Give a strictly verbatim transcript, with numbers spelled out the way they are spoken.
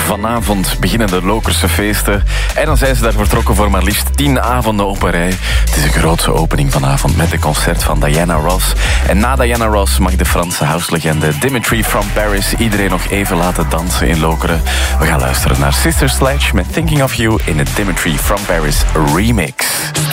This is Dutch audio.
Vanavond beginnen de Lokerse feesten. En dan zijn ze daar vertrokken voor maar liefst tien avonden op een rij. Het is een grootse opening vanavond met een concert van Diana Ross. En na Diana Ross mag de Franse houselegende Dimitri from Paris iedereen nog even laten dansen in Lokeren. We gaan luisteren naar Sister Sledge met Thinking of You in de Dimitri from Paris remix.